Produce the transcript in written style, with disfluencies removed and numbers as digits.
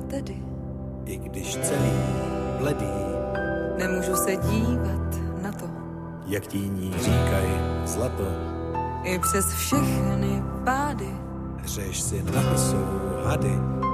tedy? I když celý bledý, nemůžu se dívat na to, jak tíní říkaj zlato. I přes všechny pády hřeš si na prsou hady.